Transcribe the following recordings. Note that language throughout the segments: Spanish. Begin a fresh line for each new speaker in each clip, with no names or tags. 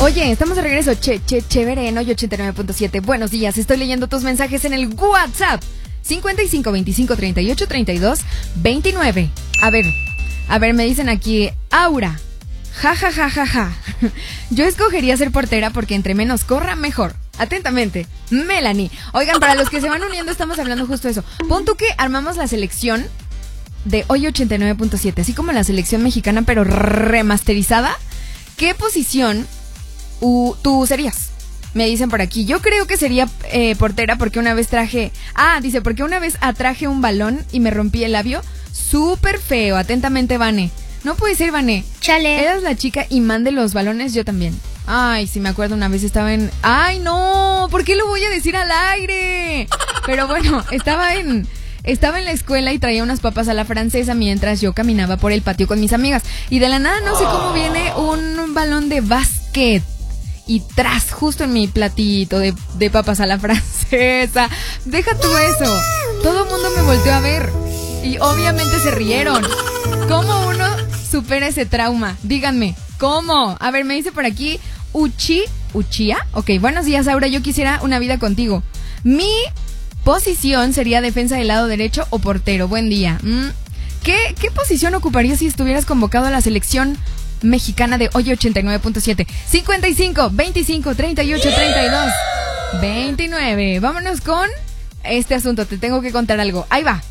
Oye, estamos de regreso. Chévere en hoy 89.7. Buenos días, estoy leyendo tus mensajes en el WhatsApp. 55 25 38 32 29. A ver, me dicen aquí, Aura. Ja. Yo escogería ser portera porque entre menos corra, mejor. Atentamente, Melanie. Oigan, para los que se van uniendo, estamos hablando justo de eso. Pon tú que armamos la selección de hoy 89.7, así como la selección mexicana, pero remasterizada. ¿Qué posición tú serías? Me dicen por aquí, yo creo que sería portera porque una vez porque una vez atraje un balón y me rompí el labio. Súper feo. Atentamente, Vane. No puede ser, Vane.
Chale.
¿Eras la chica imán de los balones? Yo también. Ay, sí me acuerdo, una vez estaba en... ¡Ay, no! ¿Por qué lo voy a decir al aire? Pero bueno, estaba en la escuela y traía unas papas a la francesa mientras yo caminaba por el patio con mis amigas. Y de la nada, no sé cómo viene un balón de básquet. Y tras, justo en mi platito de papas a la francesa. Deja tú eso. Todo el mundo me volteó a ver. Y obviamente se rieron. ¿Cómo uno supera ese trauma? Díganme, ¿cómo? A ver, me dice por aquí Uchía. Ok, buenos días, Aura. Yo quisiera una vida contigo. Mi posición sería defensa del lado derecho o portero. Buen día. ¿Qué posición ocuparías si estuvieras convocado a la selección mexicana de hoy 89.7? 55 25 38 32 29. Vámonos con este asunto. Te tengo que contar algo. Ahí va.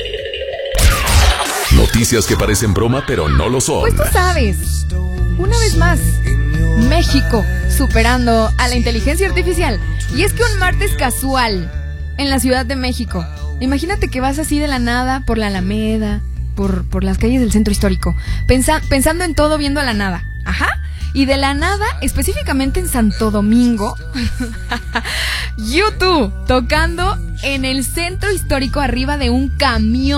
Noticias que parecen broma, pero no lo son.
Pues tú sabes, una vez más, México superando a la inteligencia artificial. Y es que un martes casual en la Ciudad de México. Imagínate que vas así de la nada por la Alameda, por las calles del centro histórico, pensando en todo, viendo a la nada. Ajá. Y de la nada, específicamente en Santo Domingo, YouTube tocando en el centro histórico arriba de un camión.